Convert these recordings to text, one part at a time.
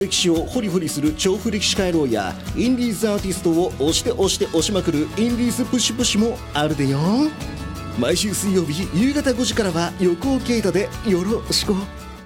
歴史をホリホリする調布歴史回廊やインディーズアーティストを押して押して押しまくるインディーズプシプシもあるでよ。毎週水曜日夕方5時からは横尾啓太でよろしく。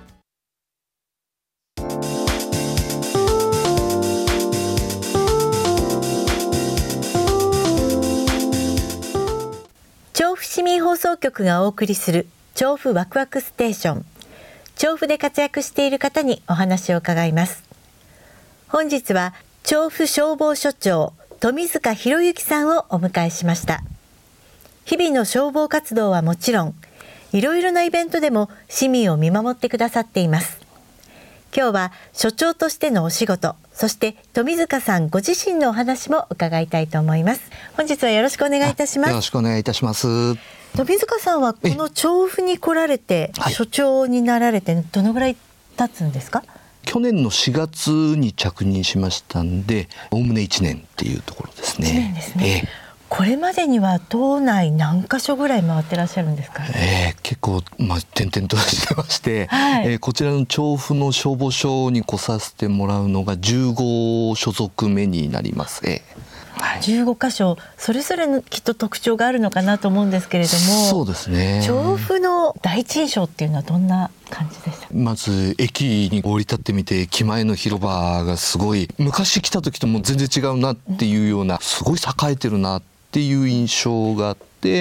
調布市民放送局がお送りする調布ワクワクステーション。調布で活躍している方にお話を伺います。本日は調布消防署長富塚博之さんをお迎えしました。日々の消防活動はもちろん、いろいろなイベントでも市民を見守ってくださっています。今日は署長としてのお仕事、そして富塚さんご自身のお話も伺いたいと思います。本日はよろしくお願いいたします。 よろしくお願いいたします。 富塚さんはこの調布に来られて、署長になられてどのぐらい経つんですか？ 去年の4月に着任しましたんで、おおむね1年っていうところですね。 1年ですね。これまでには島内何カ所ぐらい回ってらっしゃるんですか？ 結構、点々としてまして、こちらの調布の消防署に来させてもらうのが15所属目になります。 15カ所それぞれのきっと特徴があるのかなと思うんですけれども、 そうですね。 調布の第一印象っていうのはどんな感じでした？ まず駅に降り立ってみて、駅前の広場がすごい昔来た時とも全然違うなっていうような、すごい栄えてるなっていう印象があって、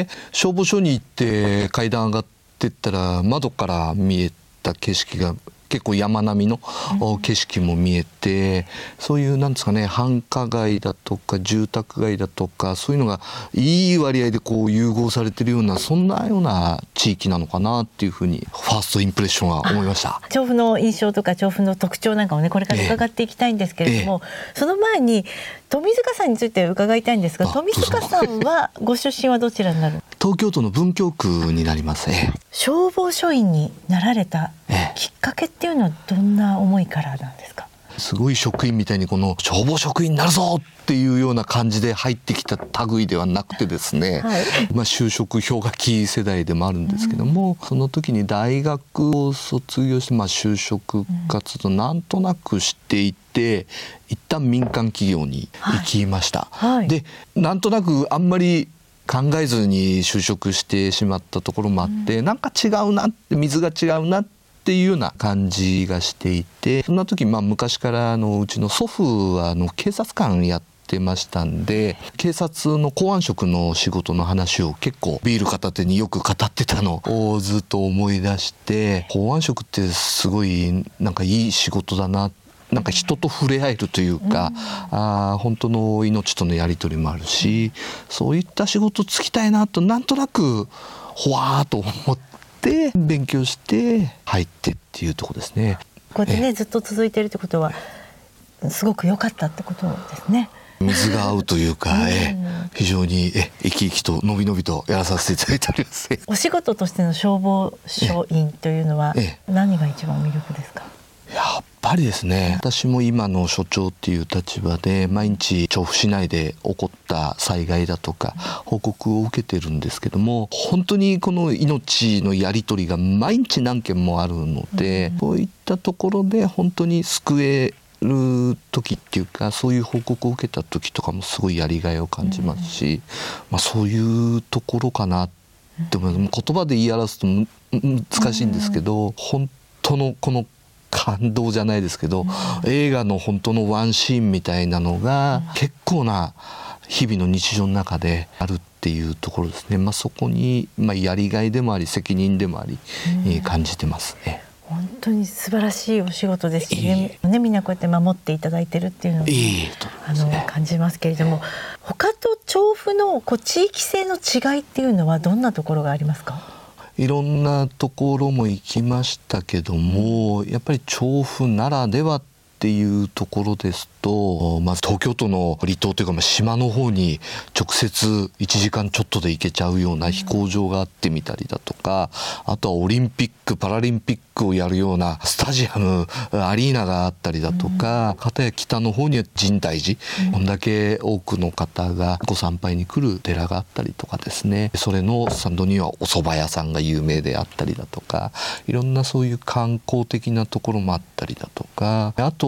消防署に行って階段上がってったら窓から見えた景色が結構山並みの景色も見えて、そういうなんですかね、繁華街だとか住宅街だとか、そういうのがいい割合でこう融合されてるような、そんなような地域なのかなっていうふうにファーストインプレッションは思いました。 調布の印象とか調布の特徴なんかをね、これから伺っていきたいんですけれども、その前に富塚さんについて伺いたいんですが、富塚さんはご出身はどちらになる？ 東京都の文京区になります。 消防署員になられたきっかけっていうのはどんな思いからなんですか？ すごい職員みたいにこの消防職員になるぞっていうような感じで入ってきた類ではなくてですね、就職氷河期世代でもあるんですけども、その時に大学を卒業して、就職活動なんとなくしていて、一旦民間企業に行きました。で、なんとなくあんまり考えずに就職してしまったところもあって、なんか違うなって、水が違うなっていうような感じがしていて、そんな時、昔からうちの祖父は警察官やってましたんで、警察の公安職の仕事の話を結構ビール片手によく語ってたのをずっと思い出して、公安職ってすごいなんかいい仕事だな、なんか人と触れ合えるというか、本当の命とのやり取りもあるし、そういった仕事つきたいなとなんとなくほわーっと思って勉強して入ってっていうところですね。 こうやってね、ずっと続いてるってことはすごく良かったってことですね。 水が合うというか、非常に生き生きとのびのびとやらさせていただいております。 お仕事としての消防署員というのは何が一番魅力ですか？ やっぱりですね、私も今の署長っていう立場で毎日調布市内で起こった災害だとか報告を受けてるんですけども、本当にこの命のやり取りが毎日何件もあるので、こういったところで本当に救える時っていうか、そういう報告を受けた時とかもすごいやりがいを感じますし、そういうところかなって思います。言葉で言い表すと難しいんですけど、本当のこの感動じゃないですけど、映画の本当のワンシーンみたいなのが結構な日々の日常の中であるっていうところですね。そこにやりがいでもあり責任でもあり、感じてますね。 本当に素晴らしいお仕事ですしね、みんなこうやって守っていただいてるっていうのを、感じますけれども、他と調布の地域性の違いっていうのはどんなところがありますか？ いろんなところも行きましたけども、やっぱり調布ならではっていうところですと、まず東京都の離島というか島の方に直接1時間ちょっとで行けちゃうような飛行場があってみたりだとか、あとはオリンピックパラリンピックをやるようなスタジアムアリーナがあったりだとか、片や北の方には深大寺、こんだけ多くの方がご参拝に来る寺があったりとかですね、それの参道にはお蕎麦屋さんが有名であったりだとか、いろんなそういう観光的なところもあったりだとか、あと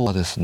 はですね